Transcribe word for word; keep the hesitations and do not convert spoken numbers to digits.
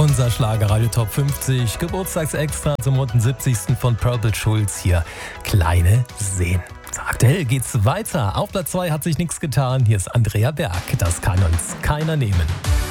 Unser Schlagerradio Top fünfzig, Geburtstagsextra zum hundertsiebzigsten von Purple Schulz hier. Kleine Seen. Aktuell geht's weiter. Auf Platz zwei hat sich nichts getan. Hier ist Andrea Berg. Das kann uns keiner nehmen.